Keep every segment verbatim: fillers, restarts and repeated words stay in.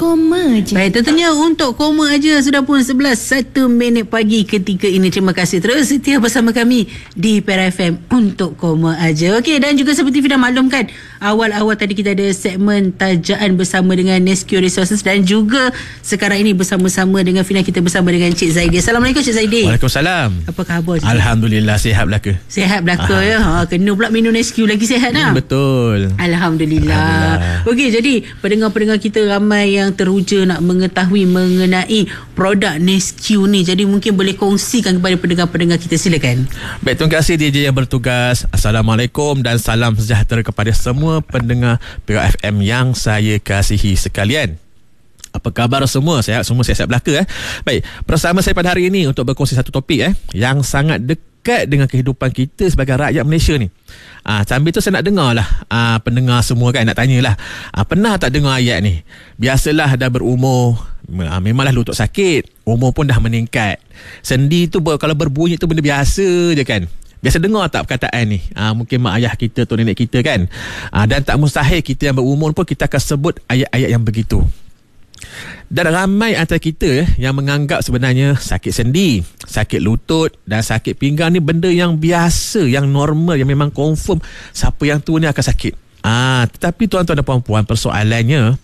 koma je. Baik, tentunya untuk koma aja sudah pun sebelas satu minit pagi ketika ini. Terima kasih terus setia bersama kami di Perak F M untuk koma aja. Okey, dan juga seperti Fida maklumkan, awal-awal tadi kita ada segmen tajaan bersama dengan Nescue Resources, dan juga sekarang ini bersama-sama dengan Fina kita bersama dengan Cik Zaidi. Assalamualaikum Cik Zaidi. Waalaikumsalam. Apa khabar Cik? Alhamdulillah, sihat belaka. Sihat belaka ya. Ha, kena pula minum Nescue lagi sihat dah. Hmm, betul. Alhamdulillah. Alhamdulillah. Okey, jadi pendengar-pendengar kita ramai yang teruja nak mengetahui mengenai produk Nescue ni. Jadi mungkin boleh kongsikan kepada pendengar-pendengar kita, silakan. Baik, terima kasih D J yang bertugas. Assalamualaikum dan salam sejahtera kepada semua pendengar Perak F M yang saya kasihi sekalian. Apa khabar semua? Sihat semua, sihat-sihat belaka eh. Baik, bersama saya pada hari ini untuk berkongsi satu topik eh yang sangat dekat dengan kehidupan kita sebagai rakyat Malaysia ni. Ah, sambil tu saya nak dengar lah ah, pendengar semua kan, nak tanyalah, ah, pernah tak dengar ayat ni? Biasalah dah berumur, ah, memanglah lutut sakit, umur pun dah meningkat. Sendi tu kalau berbunyi tu benda biasa je kan. Biasa dengar tak perkataan ni? Ah, mungkin mak ayah kita tu, nenek kita kan. Ah, dan tak mustahil kita yang berumur pun kita akan sebut ayat-ayat yang begitu. Dan ramai antara kita eh, yang menganggap sebenarnya sakit sendi, sakit lutut dan sakit pinggang ni benda yang biasa, yang normal, yang memang confirm siapa yang tua ni akan sakit. Ah, tetapi tuan-tuan dan puan-puan, persoalannya,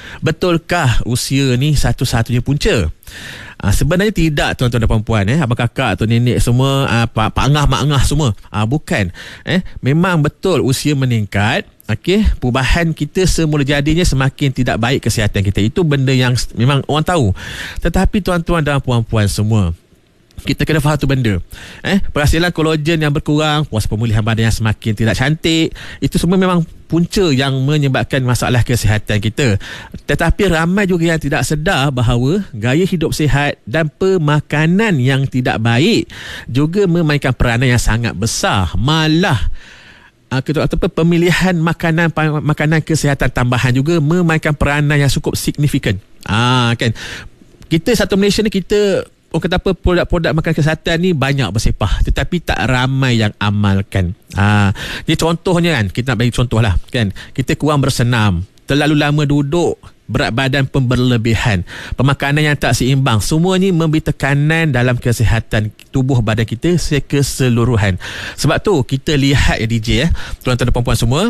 betulkah usia ni satu-satunya punca? Ah, sebenarnya tidak tuan-tuan dan puan-puan eh, abang kakak atau nenek semua, ah, pak pak angah mak angah semua. Ah, bukan. Eh, memang betul usia meningkat. Okey, perubahan kita semula jadinya semakin tidak baik kesihatan kita. Itu benda yang memang orang tahu. Tetapi tuan-tuan dan puan-puan semua, kita kena faham tu benda. Eh, perhasilan kolagen yang berkurang, puas pemulihan badan yang semakin tidak cantik, itu semua memang punca yang menyebabkan masalah kesihatan kita. Tetapi ramai juga yang tidak sedar bahawa gaya hidup sihat dan pemakanan yang tidak baik juga memainkan peranan yang sangat besar. Malah ataupun pemilihan makanan makanan kesihatan tambahan juga memainkan peranan yang cukup signifikan. Ah, kan. Kita satu Malaysia ni, kita orang kata apa, produk-produk makanan kesihatan ni banyak bersepah, tetapi tak ramai yang amalkan. Ah, ni contohnya kan, kita nak bagi contoh lah kan. Kita kurang bersenam, terlalu lama duduk, berat badan pun berlebihan, pemakanan yang tak seimbang, semua ni memberi tekanan dalam kesihatan tubuh badan kita secara keseluruhan. Sebab tu kita lihat ya D J eh, tuan-tuan dan puan-puan semua,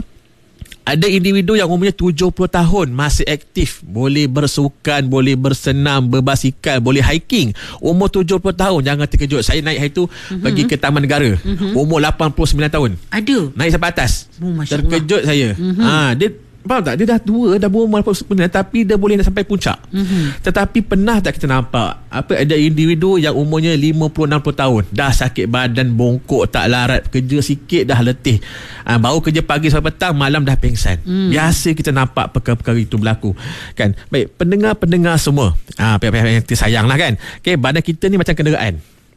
ada individu yang umurnya tujuh puluh tahun masih aktif, boleh bersukan, boleh bersenam, berbasikal, boleh hiking. Umur tujuh puluh tahun, jangan terkejut. Saya naik hari tu mm-hmm. pergi ke Taman Negara, mm-hmm. umur lapan puluh sembilan tahun. Ada naik sampai atas. Oh, terkejut saya. Mm-hmm. Ha, dia faham tak? Dia dah tua, dah berumur lapan puluh sembilan, tapi dia boleh nak sampai puncak. Mm-hmm. Tetapi pernah tak kita nampak apa, ada individu yang umurnya lima puluh enam puluh tahun, dah sakit badan, bongkok, tak larat, kerja sikit dah letih. Ha, baru kerja pagi sampai petang, malam dah pingsan. Mm. Biasa kita nampak perkara-perkara itu berlaku. Kan? Baik, pendengar-pendengar semua, ha, pihak-pihak yang tersayang lah kan. Okay, badan kita ni macam kenderaan.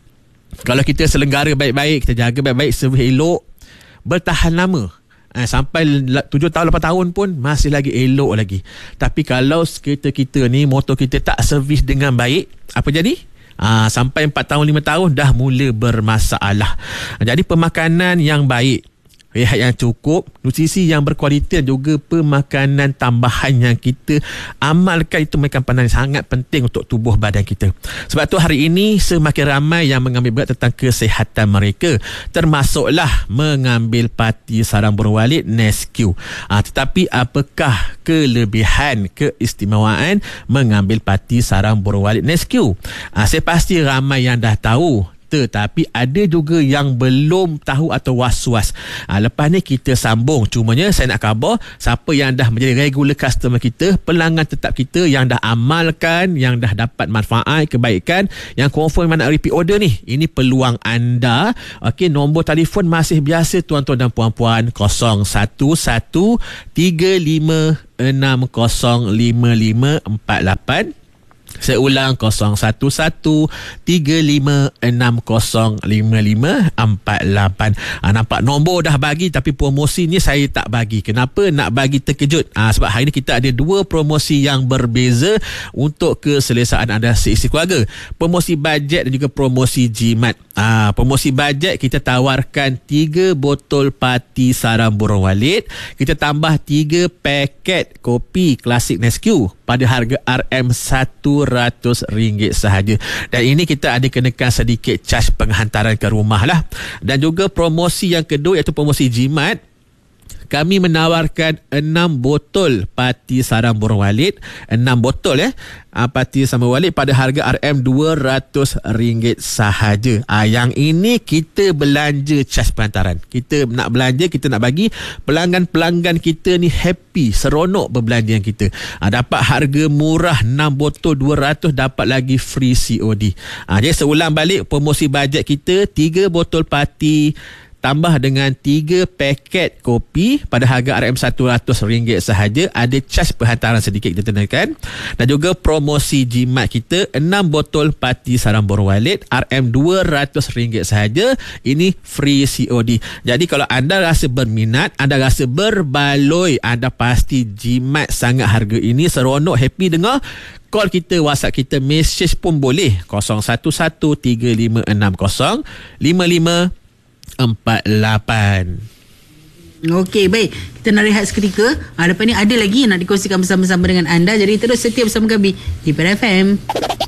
Kalau kita selenggara baik-baik, kita jaga baik-baik, servis elok, bertahan lama. Eh, sampai tujuh tahun, lapan tahun pun masih lagi elok lagi. Tapi kalau kereta kita ni, motor kita tak servis dengan baik, apa jadi? Ah, sampai empat tahun, lima tahun dah mula bermasalah. Jadi pemakanan yang baik, rehat yang cukup, nutrisi yang berkualiti dan juga pemakanan tambahan yang kita amalkan itu merupakan peranan sangat penting untuk tubuh badan kita. Sebab tu hari ini semakin ramai yang mengambil berat tentang kesihatan mereka, termasuklah mengambil parti sarang burung walit Nescue. Ha, tetapi apakah kelebihan, keistimewaan mengambil parti sarang burung walit Nescue? Ha, saya pasti ramai yang dah tahu, tetapi ada juga yang belum tahu atau was-was. Ha, lepas ni kita sambung. Cumanya saya nak khabar siapa yang dah menjadi regular customer kita, pelanggan tetap kita yang dah amalkan, yang dah dapat manfaat, kebaikan, yang confirm nak repeat order ni. Ini peluang anda. Okey, nombor telefon masih biasa tuan-tuan dan puan-puan, kosong satu satu tiga lima enam kosong lima lima empat lapan. Saya ulang, kosong satu satu tiga lima enam kosong lima lima empat lapan. Ha, nampak nombor dah bagi, tapi promosi ni saya tak bagi. Kenapa? Nak bagi terkejut. Ha, sebab hari ni kita ada dua promosi yang berbeza untuk keselesaan anda seisi keluarga. Promosi bajet dan juga promosi jimat. Ah, promosi bajet kita tawarkan tiga botol parti sarang burung walit. Kita tambah tiga paket kopi klasik Nesquik pada harga R M satu ratus ringgit sahaja. Dan ini kita ada kenakan sedikit caj penghantaran ke rumah lah. Dan juga promosi yang kedua iaitu promosi jimat. Kami menawarkan enam botol parti sarang burung walit. enam botol ya. Uh, parti sarang burung walit pada harga R M dua ratus ringgit sahaja. Uh, yang ini kita belanja cas penghantaran. Kita nak belanja, kita nak bagi pelanggan-pelanggan kita ni happy, seronok berbelanja kita. Uh, dapat harga murah enam botol dua ratus, dapat lagi free C O D. Uh, jadi seulang balik promosi bajet kita, tiga botol parti tambah dengan tiga paket kopi pada harga R M satu ratus ringgit sahaja. Ada caj penghantaran sedikit kita kenakan. Dan juga promosi jimat kita, enam botol parti sarang burung walit R M dua ratus ringgit sahaja. Ini free C O D. Jadi kalau anda rasa berminat, anda rasa berbaloi, anda pasti jimat sangat harga ini, seronok, happy dengar, call kita, WhatsApp kita, message pun boleh kosong satu satu tiga lima enam kosong lima lima empat lapan. Okey, baik. Kita nak rehat seketika. Ha, lepas ni ada lagi yang nak dikongsikan bersama-sama dengan anda. Jadi terus setia bersama kami di P R F M.